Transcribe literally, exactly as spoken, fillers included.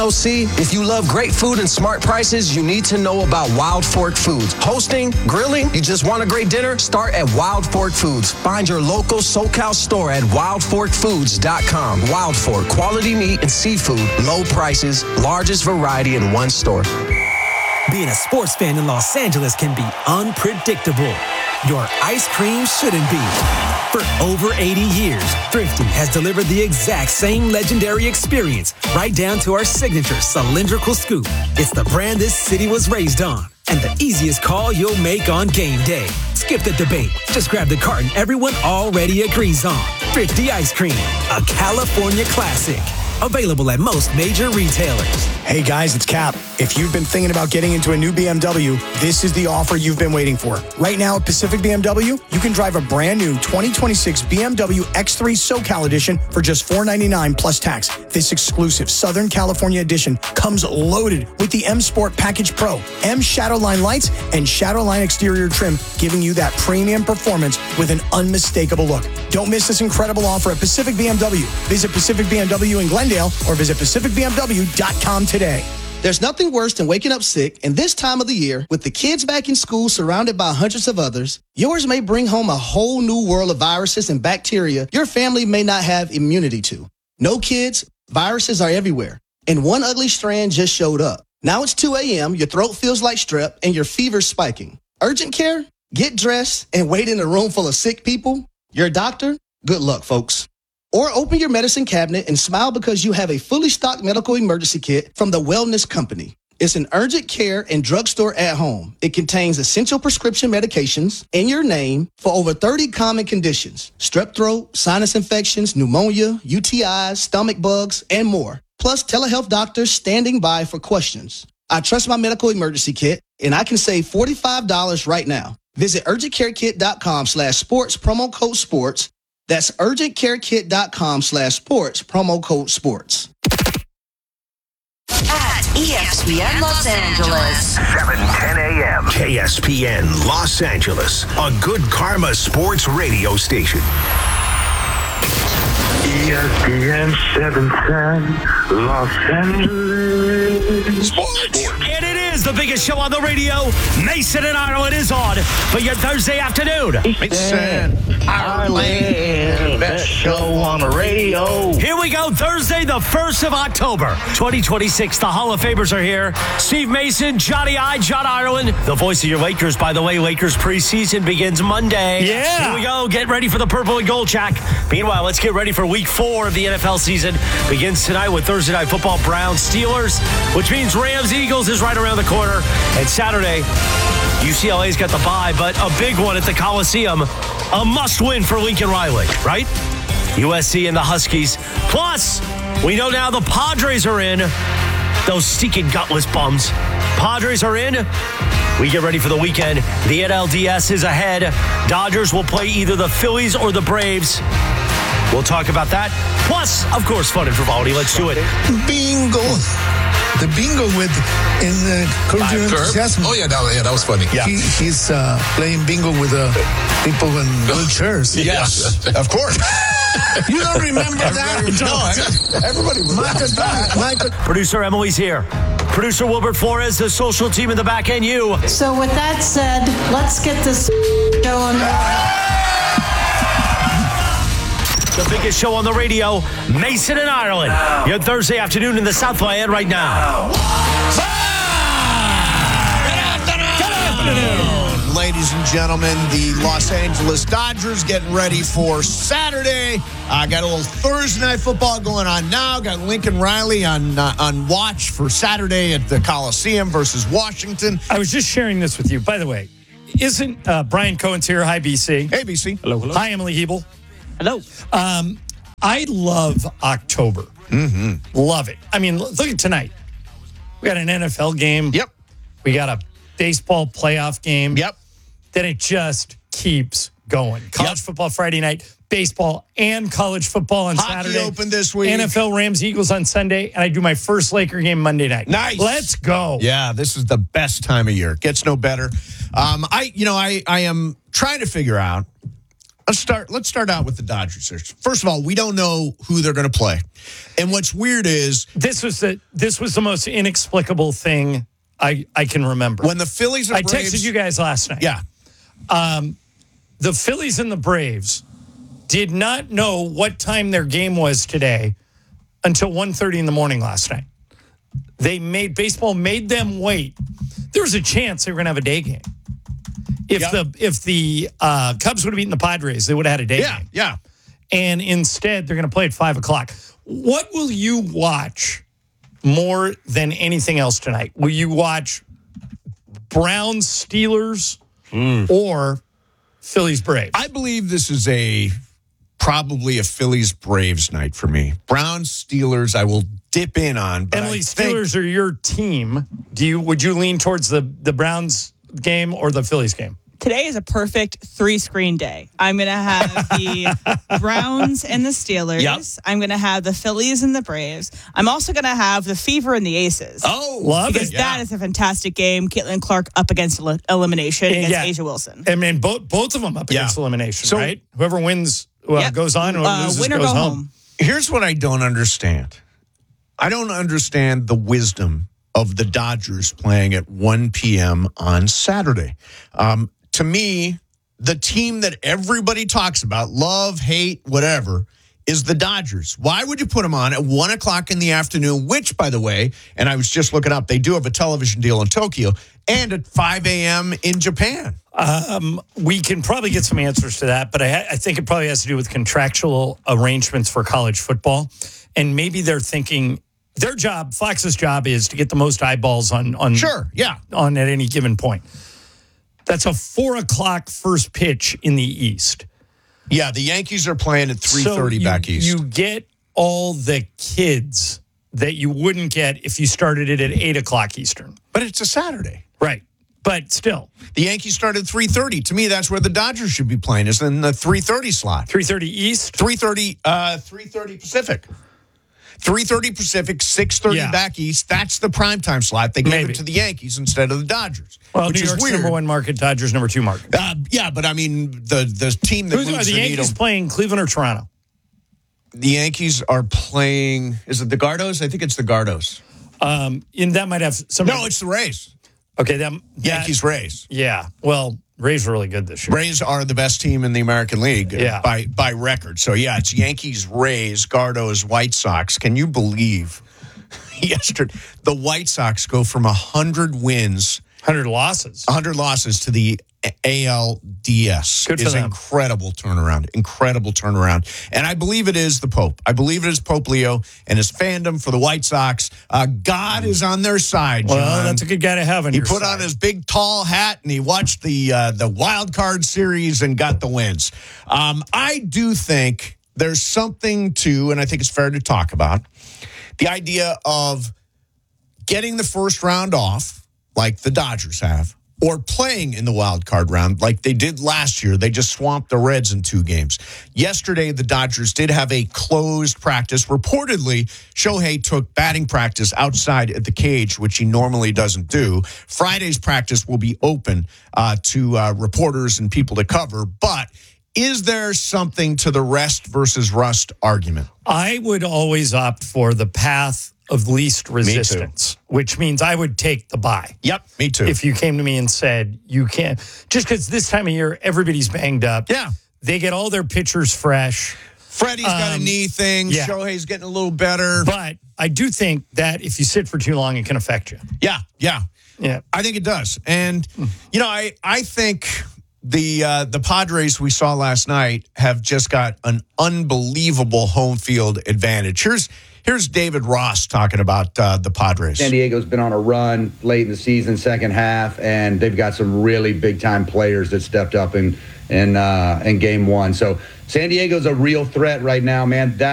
O C, if you love great food and smart prices, you need to know about Wild Fork Foods. Hosting, grilling, you just want a great dinner? Start at Wild Fork Foods. Find your local SoCal store at wild fork foods dot com. Wild Fork, quality meat and seafood, low prices, largest variety in one store. Being a sports fan in Los Angeles can be unpredictable. Your ice cream shouldn't be. For over eighty years, Thrifty has delivered the exact same legendary experience, right down to our signature cylindrical scoop. It's the brand this city was raised on, and the easiest call you'll make on game day. Skip the debate. Just grab the carton everyone already agrees on. Thrifty Ice Cream, a California classic. Available at most major retailers. Hey guys, it's Cap. If you've been thinking about getting into a new B M W, this is the offer you've been waiting for. Right now at Pacific B M W, you can drive a brand new twenty twenty-six B M W X three SoCal Edition for just four hundred ninety-nine dollars plus tax. This exclusive Southern California edition comes loaded with the M Sport Package Pro, M Shadowline lights, and Shadowline exterior trim, giving you that premium performance with an unmistakable look. Don't miss this incredible offer at Pacific B M W. Visit Pacific B M W in Glendale or visit pacific b m w dot com today. There's nothing worse than waking up sick, and this time of the year, with the kids back in school surrounded by hundreds of others, yours may bring home a whole new world of viruses and bacteria your family may not have immunity to. No kids, viruses are everywhere, and one ugly strand just showed up. Now it's two a.m., your throat feels like strep, and your fever's spiking. Urgent care? Get dressed and wait in a room full of sick people? Your doctor? Good luck, folks. Or open your medicine cabinet and smile because you have a fully stocked medical emergency kit from the Wellness Company. It's an urgent care and drugstore at home. It contains essential prescription medications in your name for over thirty common conditions: strep throat, sinus infections, pneumonia, U T Is, stomach bugs, and more. Plus telehealth doctors standing by for questions. I trust my medical emergency kit, and I can save forty-five dollars right now. Visit urgentcarekit.com slash sports, promo code sports. That's urgentcarekit.com slash sports, promo code sports. At E S P N Los Angeles. seven ten a.m. K S P N Los Angeles, a good karma sports radio station. E S P N seven ten Los Angeles. Sports. And it is the biggest show on the radio. Mason and Ireland is on for your Thursday afternoon. Mason, Ireland, best show on the radio. Here we go, Thursday, the first of October, twenty twenty-six. The Hall of Famers are here. Steve Mason, Johnny I, John Ireland, the voice of your Lakers. By the way, Lakers preseason begins Monday. Yeah. Here we go. Get ready for the purple and gold jack. Meanwhile, let's get ready for week four of the N F L season. Begins tonight with Thursday Night Football, Browns, Steelers, which means Rams, Eagles is right around the corner. And Saturday, U C L A's got the bye, but a big one at the Coliseum. A must-win for Lincoln Riley, right? U S C and the Huskies. Plus, we know now the Padres are in. Those stinking gutless bums. Padres are in. We get ready for the weekend. The N L D S is ahead. Dodgers will play either the Phillies or the Braves. We'll talk about that. Plus, of course, fun and frivolity. Let's do it. Bingo. The bingo with in the Curb Your Enthusiasm. Oh, yeah, that, yeah, that was funny. Yeah. He, he's uh, playing bingo with uh, people in wheelchairs. Yes, of course. You don't remember that? No, everybody was Michael, Michael. Producer Emily's here. Producer Wilbert Flores, the social team in the back end, you. So with that said, let's get this going. The biggest show on the radio, Mason and Ireland. Your Thursday afternoon in the Southland right now. Good afternoon, ladies and gentlemen. The Los Angeles Dodgers getting ready for Saturday. I uh, got a little Thursday night football going on now. Got Lincoln Riley on uh, on watch for Saturday at the Coliseum versus Washington. I was just sharing this with you. By the way, isn't uh, Brian Cohen's here? Hi, B C. Hey, B C. Hello, hello. Hi, Emily Hebel. Hello. Um, I love October. Mm-hmm. Love it. I mean, look at tonight. We got an N F L game. Yep. We got a baseball playoff game. Yep. Then it just keeps going. College yep. football Friday night, baseball and college football on Hockey Saturday. Open this week. N F L Rams Eagles on Sunday, and I do my first Laker game Monday night. Nice. Let's go. Yeah, this is the best time of year. Gets no better. Um, I, you know, I, I am trying to figure out. Let's start. Let's start out with the Dodgers. First of all, we don't know who they're going to play, and what's weird is this was the this was the most inexplicable thing I I can remember. When the Phillies and I Braves, texted you guys last night. Yeah, um, the Phillies and the Braves did not know what time their game was today until one thirty in the morning last night. They made baseball made them wait. There was a chance they were going to have a day game. If yep. the if the uh, Cubs would have beaten the Padres, they would have had a day yeah, game. Yeah, and instead they're going to play at five o'clock. What will you watch more than anything else tonight? Will you watch Browns Steelers mm. or Phillies Braves? I believe this is a probably a Phillies Braves night for me. Browns Steelers, I will dip in on. But Emily, I Steelers think, are your team. Do you would you lean towards the the Browns game or the Phillies game? Today is a perfect three-screen day. I'm going to have the Browns and the Steelers. Yep. I'm going to have the Phillies and the Braves. I'm also going to have the Fever and the Aces. Oh, love because it. Because that yeah. is a fantastic game. Caitlin Clark up against el- elimination against yeah. Asia Wilson. I mean, both both of them up against yeah. elimination, so, right? Whoever wins well, yep. goes on, or uh, loses winner goes go home. home. Here's what I don't understand. I don't understand the wisdom of the Dodgers playing at one p.m. on Saturday. Um, to me, the team that everybody talks about, love, hate, whatever, is the Dodgers. Why would you put them on at one o'clock in the afternoon, which, by the way, and I was just looking up, they do have a television deal in Tokyo, and at five a.m. in Japan? Um, we can probably get some answers to that, but I, ha- I think it probably has to do with contractual arrangements for college football. And maybe they're thinking their job, Fox's job, is to get the most eyeballs on, on, sure, yeah. on at any given point. That's a four o'clock first pitch in the East. Yeah, the Yankees are playing at three thirty so back east. You get all the kids that you wouldn't get if you started it at eight o'clock Eastern. But it's a Saturday. Right. But still. The Yankees start at three thirty. To me, that's where the Dodgers should be playing, is in the three thirty slot. three thirty East? three thirty, uh, three thirty Pacific. three thirty Pacific, six thirty yeah. back east. That's the primetime slot. They gave Maybe. it to the Yankees instead of the Dodgers. Well, which New is York's weird. number one market, Dodgers number two market. Uh, yeah, but I mean, the, the team that Who's, moves are the the Yankees needle. playing Cleveland or Toronto? The Yankees are playing, is it the Gardos? I think it's the Gardos. Um, and that might have some. No, it's the Rays. Okay, that, Yankees, that, Rays. Yeah, well, Rays are really good this year. Rays are the best team in the American League yeah. by, by record. So, yeah, it's Yankees, Rays, Gardos, White Sox. Can you believe yesterday the White Sox go from one hundred wins, one hundred losses, one hundred losses to the A L D S? Good for is them. Incredible turnaround. Incredible turnaround. And I believe it is the Pope. I believe it is Pope Leo and his fandom for the White Sox. Uh, God is on their side, John. Well, that's a good guy to have on He your put side. on his big tall hat and he watched the uh, the wild card series and got the wins. Um, I do think there's something to, and I think it's fair to talk about, the idea of getting the first round off like the Dodgers have, or playing in the wild card round like they did last year. They just swamped the Reds in two games. Yesterday, the Dodgers did have a closed practice. Reportedly, Shohei took batting practice outside at the cage, which he normally doesn't do. Friday's practice will be open uh, to uh, reporters and people to cover. But is there something to the rest versus rust argument? I would always opt for the path of least resistance, which means I would take the bye. Yep, me too. If you came to me and said, you can't, just because this time of year, everybody's banged up. Yeah. They get all their pitchers fresh. Freddie's um, got a knee thing. Yeah. Shohei's getting a little better. But I do think that if you sit for too long, it can affect you. Yeah, yeah. Yeah. I think it does. And, you know, I, I think the uh, the Padres we saw last night have just got an unbelievable home field advantage. Here's Here's David Ross talking about uh, the Padres. San Diego's been on a run late in the season, second half, and they've got some really big-time players that stepped up in in uh, in game one. So San Diego's a real threat right now, man. That